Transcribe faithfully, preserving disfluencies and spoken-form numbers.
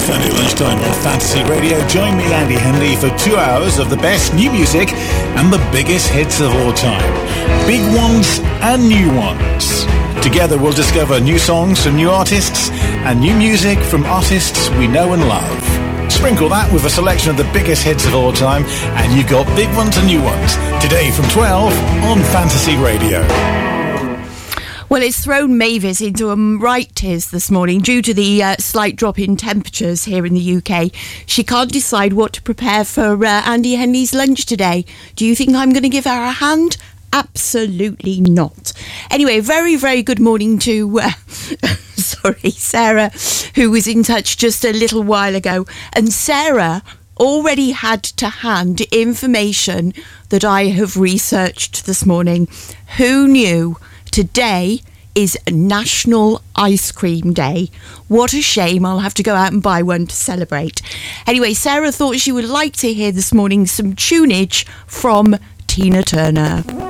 Sunday lunchtime on Fantasy Radio. Join me, Andy Henley, for two hours of the best new music and the biggest hits of all time. Big ones and new ones. Together we'll discover new songs from new artists and new music from artists we know and love. Sprinkle that with a selection of the biggest hits of all time and you've got big ones and new ones. Today from twelve on Fantasy Radio. Well, it's thrown Mavis into a right tears this morning due to the uh, slight drop in temperatures here in the U K. She can't decide what to prepare for uh, Andy Henley's lunch today. Do you think I'm going to give her a hand? Absolutely not. Anyway, very, very good morning to, uh, sorry, Sarah, who was in touch just a little while ago. And Sarah already had to hand information that I have researched this morning. Who knew? Today is National Ice Cream Day. What a shame. I'll have to go out and buy one to celebrate. Anyway, Sarah thought she would like to hear this morning some tunage from Tina Turner.